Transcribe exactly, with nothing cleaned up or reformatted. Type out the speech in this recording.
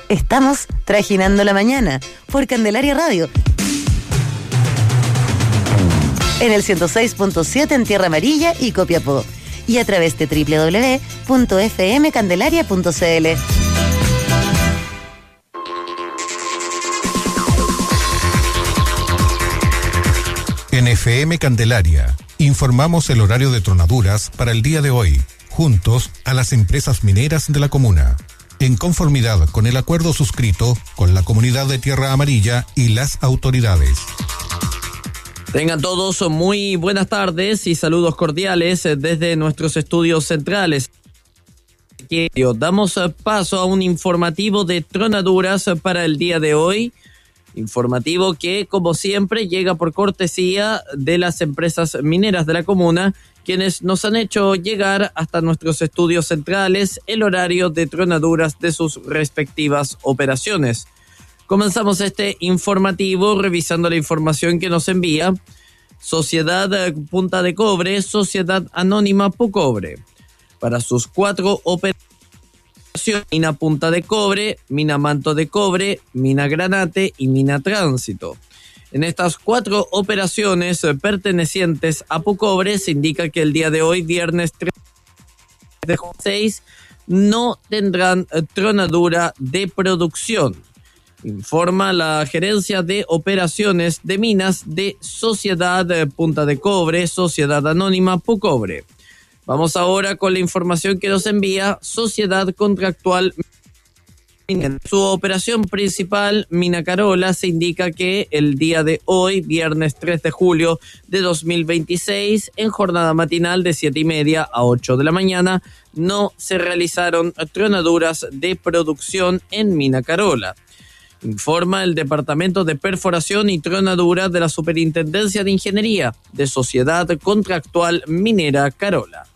Estamos trajinando la mañana por Candelaria Radio. En el ciento seis punto siete en Tierra Amarilla y Copiapó. Y a través de doble u doble u doble u punto f m candelaria punto c l. En F M Candelaria, informamos el horario de tronaduras para el día de hoy, juntos a las empresas mineras de la comuna, en conformidad con el acuerdo suscrito con la comunidad de Tierra Amarilla y las autoridades. Tengan todos muy buenas tardes y saludos cordiales desde nuestros estudios centrales. Damos paso a un informativo de tronaduras para el día de hoy. Informativo que, como siempre, llega por cortesía de las empresas mineras de la comuna, quienes nos han hecho llegar hasta nuestros estudios centrales el horario de tronaduras de sus respectivas operaciones. Comenzamos este informativo revisando la información que nos envía Sociedad Punta de Cobre, Sociedad Anónima Pucobre. Para sus cuatro operaciones, Mina Punta de Cobre, Mina Manto de Cobre, Mina Granate y Mina Tránsito. En estas cuatro operaciones pertenecientes a Pucobre se indica que el día de hoy, viernes tres de seis, no tendrán tronadura de producción. Informa la Gerencia de Operaciones de Minas de Sociedad Punta de Cobre, Sociedad Anónima Pucobre. Vamos ahora con la información que nos envía Sociedad Contractual. En su operación principal, Mina Carola, se indica que el día de hoy, viernes tres de julio de dos mil veintiséis, en jornada matinal de siete y media a ocho de la mañana, no se realizaron tronaduras de producción en Mina Carola. Informa el Departamento de Perforación y Tronadura de la Superintendencia de Ingeniería de Sociedad Contractual Minera Carola.